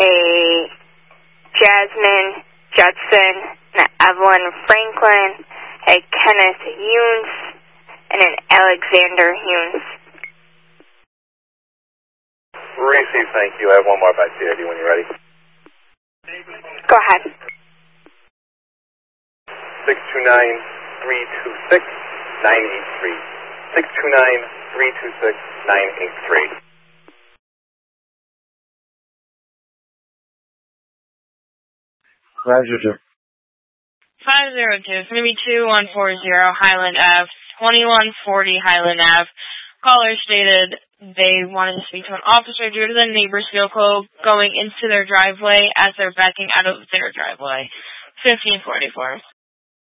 a Jasmine Judson, an Evelyn Franklin, a Kenneth Hunes, and an Alexander Hunes. Receive, thank you. I have one more by CID when you're ready. Go ahead. 629-326-983. 629-326-983. Roger, sir. 502, it's going to be 2140 Highland Ave, 2140 Highland Ave. Caller stated they wanted to speak to an officer due to the neighbor's vehicle going into their driveway as they're backing out of their driveway. 1544.